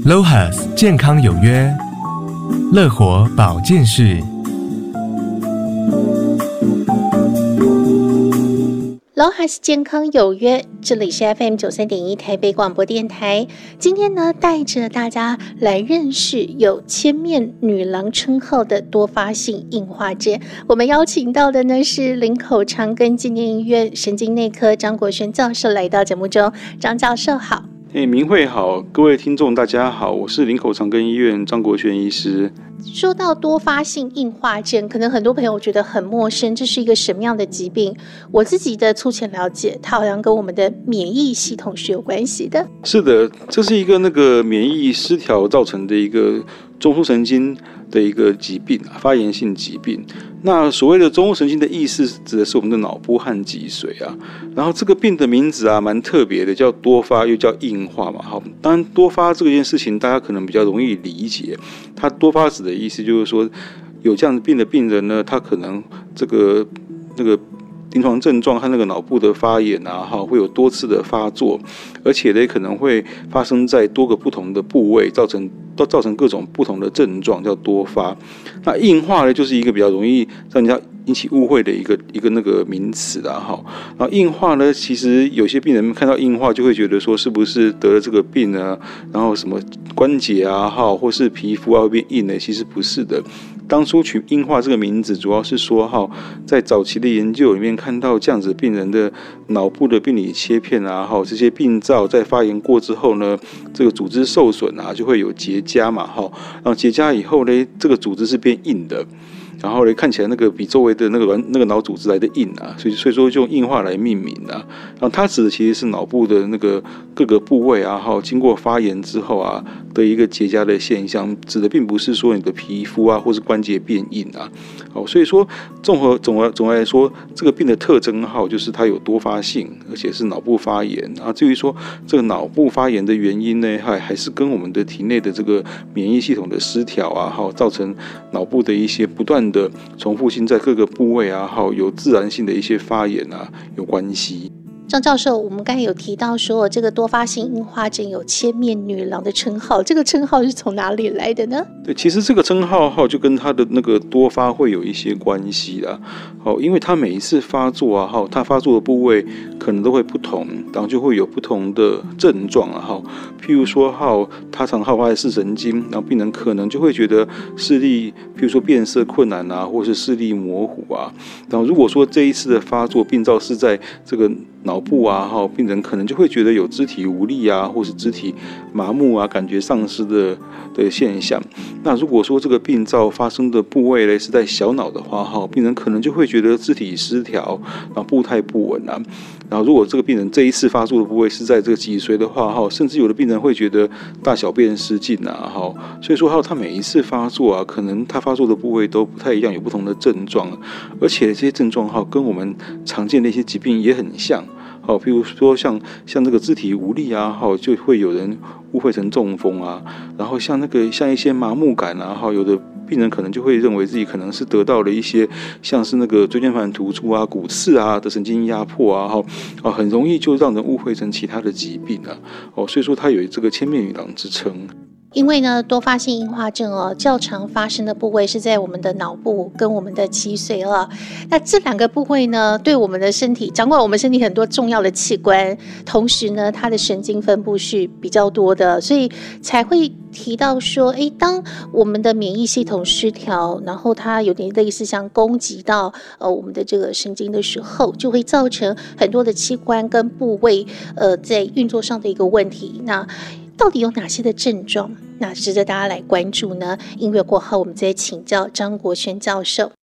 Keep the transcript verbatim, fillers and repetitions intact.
L O H A S 健康有约，乐活保健室。 L O H A S 健康有约，这里是 F M 九三点一台北广播电台。今天呢，带着大家来认识有千面女郎称号的多发性硬化症。我们邀请到的呢是林口长庚纪念医院神经内科张国轩教授来到节目中。张教授好。 哎，明慧好，各位听众大家好，我是林口长庚医院张国轩医师。 说到多发性硬化症，可能很多朋友觉得很陌生，这是一个什么样的疾病？我自己的粗浅了解，它好像跟我们的免疫系统是有关系的。是的，这是一个那个免疫失调造成的一个中枢神经的一个疾病，发炎性疾病。那所谓的中枢神经的意思指的是我们的脑部和脊髓啊。然后这个病的名字啊蛮特别的，叫多发又叫硬化嘛。好，当然多发这件事情大家可能比较容易理解，它多发指的意思就是说有这样的病的病人呢，他可能这个那个临床症状和那个脑部的发炎啊，会有多次的发作，而且呢可能会发生在多个不同的部位，造成都造成各种不同的症状，叫多发。那硬化呢，就是一个比较容易让人家引起误会的一个一个那个名词啦。哈，然后硬化呢，其实有些病人看到硬化就会觉得说，是不是得了这个病呢？然后什么关节啊，哈，或是皮肤啊会变硬呢？其实不是的。当初取硬化这个名字，主要是说哈，在早期的研究里面看到这样子病人的脑部的病理切片啊，哈，这些病灶在发炎过之后呢，这个组织受损啊，就会有结痂嘛，哈，然后结痂以后呢，这个组织是变硬的。然后呢，看起来那个比周围的那个那个脑组织来的硬啊，所以所以说就用硬化来命名啊。然后它指的其实是脑部的那个各个部位啊，哈，经过发炎之后啊的一个结痂的现象，指的并不是说你的皮肤啊或是关节变硬啊。好，所以说综合总而总而来说，这个病的特征号就是它有多发性，而且是脑部发炎啊。至于说这个脑部发炎的原因呢，还还是跟我们的体内的这个免疫系统的失调啊，哈，造成脑部的一些不断的重复性在各个部位啊，还有自然性的一些发炎啊有关系。 张教授，我们刚才有提到说这个多发性硬化症有千面女郎的称号，这个称号是从哪里来的呢？ 对，其实这个称号号就跟它的那个多发会有一些关系啦。好，因为它每一次发作啊，哈，它发作的部位可能都会不同，然后就会有不同的症状啊，哈。譬如说，哈，它常好发在视神经，然后病人可能就会觉得视力，譬如说变色困难啊，或是视力模糊啊。然后如果说这一次的发作病灶是在这个脑部啊，哈，病人可能就会觉得有肢体无力啊，或是肢体麻木啊，感觉丧失的的现象。那如果说这个病灶发生的部位呢是在小脑的话，哈，病人可能就会觉得肢体失调，然后步态不稳啊。然后如果这个病人这一次发作的部位是在这个脊髓的话，哈，甚至有的病人会觉得大小便失禁啊，哈。所以说，哈，他每一次发作啊，可能他发作的部位都不太一样，有不同的症状，而且这些症状哈跟我们常见的一些疾病也很像。好，譬如说像像这个肢体无力啊，好，就会有人误会成中风啊。然后像那个像一些麻木感啊，好，有的病人可能就会认为自己可能是得到了一些像是那个椎间盘突出啊、骨刺啊的神经压迫啊，好，很容易就让人误会成其他的疾病啊。哦，所以说它有这个千面女郎之称。 因为呢，多发性硬化症哦，较常发生的部位是在我们的脑部跟我们的脊髓了。那这两个部位呢，对我们的身体掌管我们身体很多重要的器官，同时呢，它的神经分布是比较多的，所以才会提到说，诶，当我们的免疫系统失调，然后它有点类似像攻击到呃我们的这个神经的时候，就会造成很多的器官跟部位呃在运作上的一个问题。那到底有哪些的症状，那值得大家来关注呢？音乐过后，我们再请教张国轩教授。